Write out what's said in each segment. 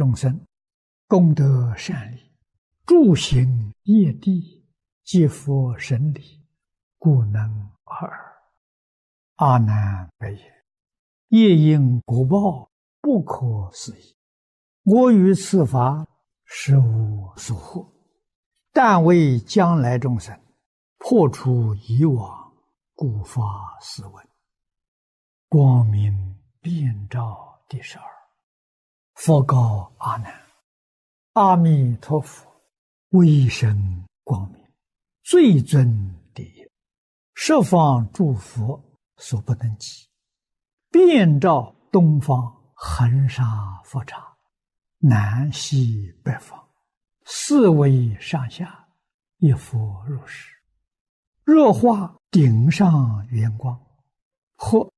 众生，功德善利，助行业地，皆佛神理，故能尔。阿难白言：业因果报不可思议，我于此法实无所获，但为将来众生破除以往，故发斯文。光明遍照第12。佛告阿难：阿弥陀佛威神光明，最尊第一，十方诸佛所不能及，遍照东方恒沙佛刹，南西北方，四维上下，一佛如是。若化顶上圆光，或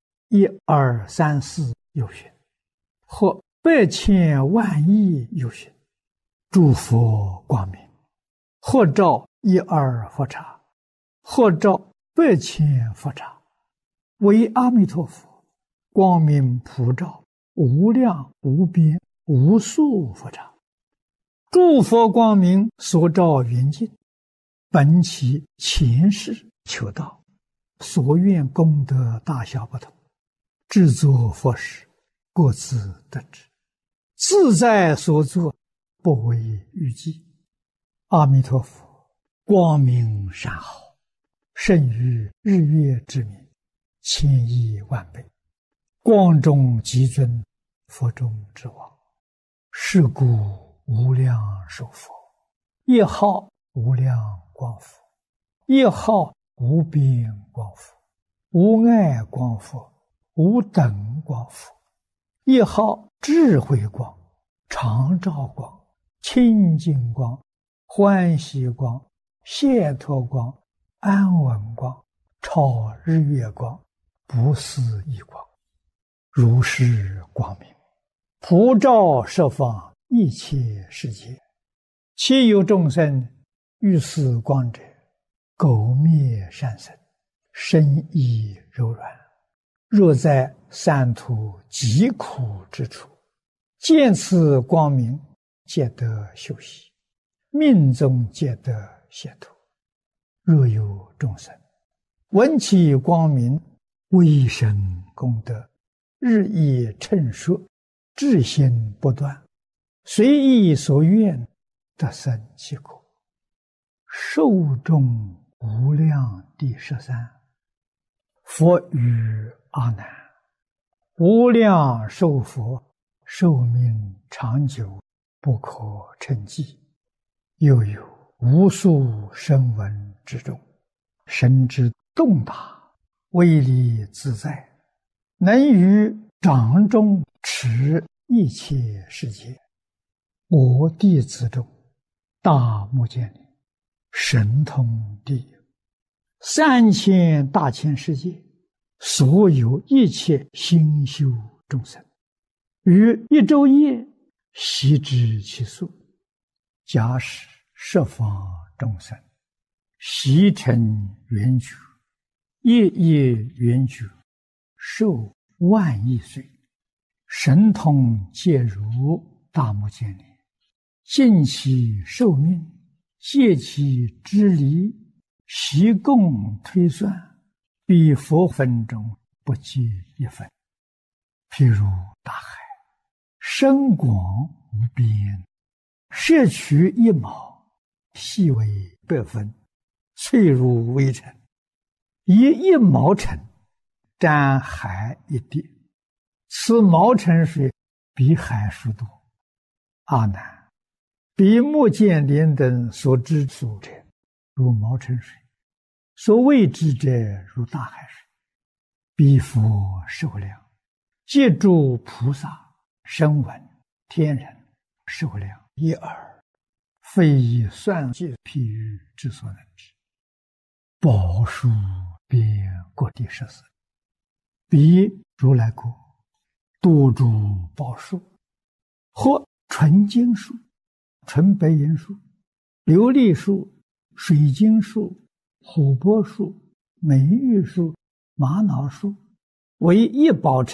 1、2、3、4有寻，或百千万亿有寻，诸佛光明，或照1、2佛刹，或照百千佛刹，为阿弥陀佛光明普照无量无边无数佛刹。诸佛光明所照圆净，本其前世求道，所愿功德大小不同，制作佛事各自得知，自在所作，不为预计。阿弥陀佛光明善好，胜于日月之明，1000亿万倍，光中极尊，佛中之王。是故无量寿佛，一号无量光佛，一号无边光佛，无碍光佛，无等光佛，一号智慧光，常照光，清净光，欢喜光，解脱光，安稳光，超日月光，不思议光。如是光明普照十方一切世界，其有众生遇此光者，苟灭善生，身意柔软，若在三途极苦之处，见此光明，皆得休息，命中皆得解脱。若有众生闻其光明，威神功德日益称说，至心不断，随意所愿，得生其果。寿终无量第13。佛语阿难：无量寿佛寿命长久，不可称计，又有无数声闻之众，神之动大，威力自在，能于掌中持一切世界。我弟子中，大目犍连神通第一，3000大千世界所有一切心修众生，于一昼夜悉知其数。假使十方众生悉成圆觉，夜夜圆觉，寿万亿岁，神通皆如大目犍连，尽其寿命，借其之离，悉共推算，比佛分中不计一分。譬如大海，深广无边，摄取一毛，细为100分，脆如微尘，以1毛尘沾海一滴，此毛尘水比海数多。阿难，比目犍连等所知数者，如毛尘水；所未知者，如大海水。彼佛寿量，皆诸菩萨、声闻、天人寿量一耳，非以算计譬喻之所能知。宝树遍各第14。彼如来国多诸宝树，或纯金树、纯白银树、琉璃树、水晶树、琥珀树、美玉树、玛瑙树，为一宝城